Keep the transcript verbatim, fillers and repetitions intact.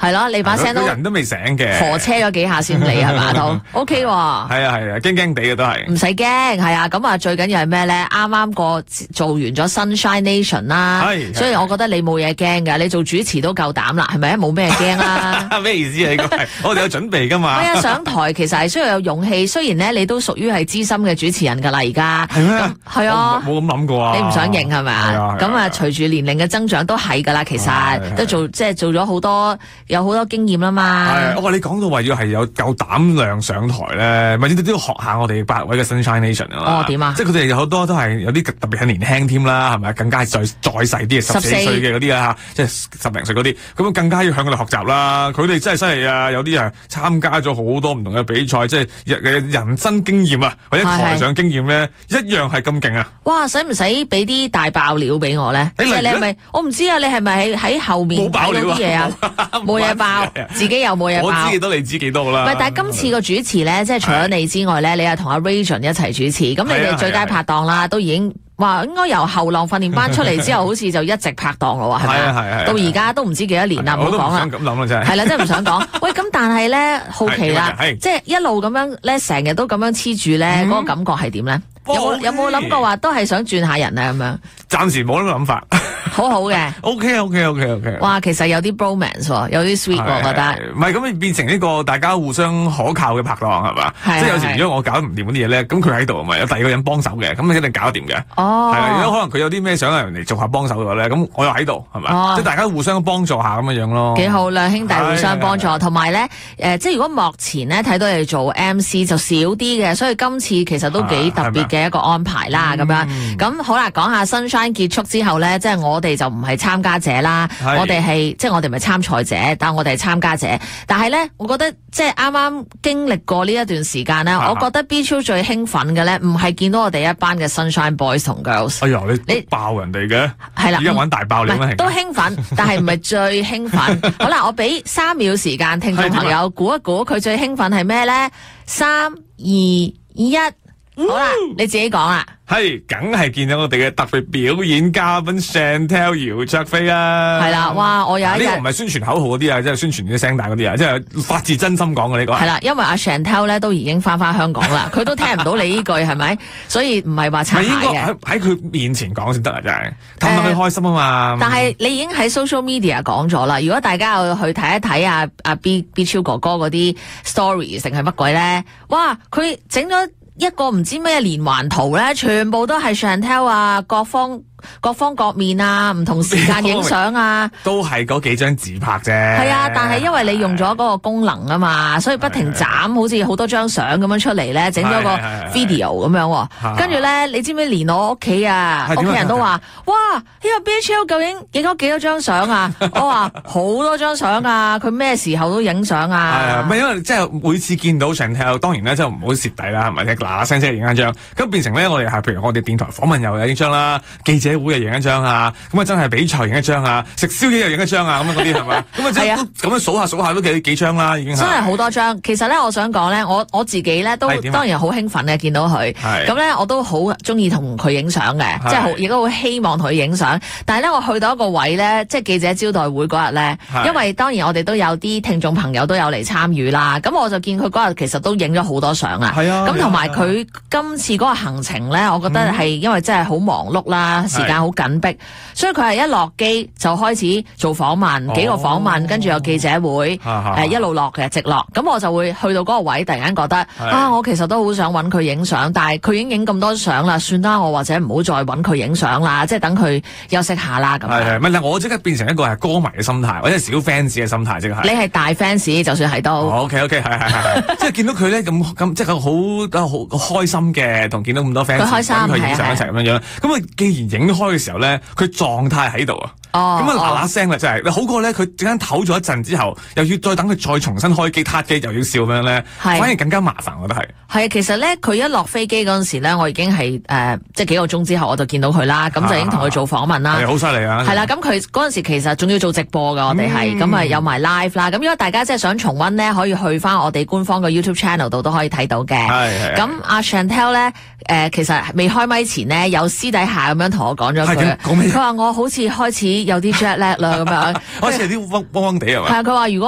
係咯，你把聲都人都未醒嘅， 火車咗幾下先嚟係嘛都 OK 喎。係啊係啊，驚驚地嘅都係。 唔使驚，係啊，咁啊最緊要係咩咧？啱啱過做完咗 Sunshine Nation 啦，所以我覺得你冇嘢驚㗎，你做主持都夠膽啦，係咪啊？冇咩驚啦。 咩意思啊？呢個係我哋有準備㗎嘛。 係啊，上台其實係需要有勇氣，雖然咧你都屬於係資深嘅主持人㗎啦，而家係咩？ 係啊， 冇咁諗過啊。 你唔想認係咪啊？咁啊，隨住年齡嘅增長都係㗎啦，其實都做即係做咗好多有好多經驗啦嘛。 係，我話你講到話要係有夠膽量上台咧，咪都都要學下我哋八位嘅 Sunshine Nation 啊嘛。 哦，點啊？ 即係佢哋有好多都係有啲特別係年輕添啦，係咪？更加係再再細啲嘅十四歲嘅嗰啲啊，即係十零歲嗰啲，咁更加要向佢哋學習啦。佢哋真係犀利啊！有啲啊參加咗好多唔同嘅比賽，即係人人生經驗啊，或者台上經驗咧，一樣係咁勁啊！ 哇！使唔使俾啲大爆料俾我咧？即係你係咪？我唔知啊！你係咪喺喺後面冇爆料啲嘢啊？冇嘢爆，自己又冇嘢爆。 我知幾多，你知幾多啦。 唔係，但係今次個主持咧，即係除咗你之外咧，你係同阿 Rajon 一齊主持，咁你哋最佳拍檔啦，都已經話應該由後浪訓練班出嚟之後，好似就一直拍檔咯喎，係咪啊？係係。到而家都唔知幾多年啦，唔好講啦。 咁諗啦，真係。 係啦，真係唔想講。喂，咁但係咧，好奇啦，即係一路咁樣咧，成日都咁樣黐住咧，嗰個感覺係點咧？有冇有冇諗過話都係想轉下人啊咁樣？ 暫時冇呢個諗法。 好好嘅 ，OK OK OK OK。 哇，其實有啲 bromance 喎，有啲 sweet 我覺得。 唔係咁變成呢個大家互相可靠嘅拍檔係嘛？即係有時如果我搞唔掂嗰啲嘢咧，咁佢喺度啊嘛，有第二個人幫手嘅，咁一定搞得掂嘅。 哦。係啊，如果可能佢有啲咩想人嚟做下幫手嘅話咧，咁我又喺度係咪？哦。即係大家互相幫助下咁樣樣咯。 幾好，兩兄弟互相幫助，同埋咧誒，即係如果幕前咧睇到你做 M C 就少啲嘅，所以今次其實都幾特別嘅一個安排啦，咁樣。咁好啦，講下 Sunshine 結束之後咧，即係我哋就唔係參加者啦，我哋係即係我哋唔係參賽者，但係我哋係參加者。但係咧，我覺得即係啱啱經歷過呢一段時間咧，我覺得 B 超最興奮嘅咧，唔係見到我哋一班嘅 Sunshine Boys 同 Girls。 哎呀，你你爆人哋嘅， 係啦， 而家玩大爆你咩？ 都興奮，但係唔係最興奮。好啦，我俾三秒時間聽眾朋友估一估佢最興奮係咩咧？三二一，好啦，你自己講啦。 係，梗係見到我哋嘅特別表演嘉賓 Chantelle 姚焯菲啦。 係啦，哇！我有一日呢個唔係宣傳口號嗰啲啊，即係宣傳啲聲帶嗰啲啊，即係發自真心講嘅呢個。 係啦，因為阿 Chantelle 咧都已經翻翻香港啦，佢都聽唔到你呢句係咪？所以唔係話擦鞋嘅。 應該喺喺佢面前講先得啊，真係氹到佢開心啊嘛。 但係你已經喺 social media 講咗啦，如果大家有去睇一睇阿阿 B B 超哥哥嗰啲 story 成係乜鬼咧？哇！佢整咗一個唔知咩連環圖咧，全部都係 Chantelle 啊，各方各方各面啊，唔同時間影相啊， 都係嗰幾張自拍啫。 係啊，但係因為你用咗嗰個功能啊嘛，所以不停斬，好似好多張相咁樣出嚟咧，整咗個 video 咁樣。跟住咧，你知唔知連我屋企啊，屋企人都話：哇，呢個 B H L 究竟影咗幾多張相啊？我話好多張相啊，佢咩時候都影相啊。 係啊，唔係因為即係每次見到 Chantelle，當然咧即係唔好蝕底啦，係咪？嗱嗱聲即係影一張，咁變成咧我哋係譬如我哋電台訪問又有影張啦，記者會又影一張啊，咁啊真係比賽影一張啊，食宵夜又影一張啊，咁樣嗰啲係嘛？咁啊即係咁樣數下數下都幾幾張啦，已經係。真係好多張。其實咧，我想講咧，我我自己咧都當然好興奮嘅，見到佢。咁咧，我都好中意同佢影相嘅，即係好亦都好希望同佢影相。但係咧，我去到一個位咧，即係記者招待會嗰日咧，因為當然我哋都有啲聽眾朋友都有嚟參與啦。咁我就見佢嗰日其實都影咗好多相啊。 係啊。 咁同埋佢今次嗰個行程咧，我覺得係因為真係好忙碌啦，時間好緊迫，所以佢係一落機就開始做訪問，幾個訪問，跟住有記者會，誒一路落嘅直落。咁我就會去到嗰個位，突然間覺得啊，我其實都好想揾佢影相，但係佢已經影咁多相啦，算啦，我或者唔好再揾佢影相啦，即係等佢休息下啦咁。 係係，唔係我即刻變成一個係歌迷嘅心態，或者小 fans 嘅心態，即係。 你係大 fans，就算係都。 OK OK，係係係，即係見到佢咧咁咁，即係好好開心嘅，同見到咁多 fans 開心咁去影相一齊咁樣樣。咁啊，既然影開嘅時候咧，佢狀態喺度啊。哦，咁啊嗱嗱聲啦，真係你好過咧，佢陣間唞咗一陣之後，又要再等佢再重新開機撻機，又要笑咁樣咧，反而更加麻煩，我覺得係。係啊，其實咧，佢一落飛機嗰陣時咧，我已經係誒、呃，即係幾個鐘之後我就見到佢啦，咁就已經同佢做訪問啦。係好犀利啊！係啦，咁佢嗰陣時其實仲要做直播噶，我哋係咁啊有埋 live 啦。咁如果大家即係想重溫咧，可以去翻我哋官方嘅 YouTube channel 度都可以睇到嘅。係係。咁阿 Chantelle 咧，誒、呃，其實未開咪前咧，有私底下咁樣同我講咗句，佢話我好似開始有啲 jet lag 啦咁樣， 開始有啲嗡嗡地係嘛？ 係啊，佢話如果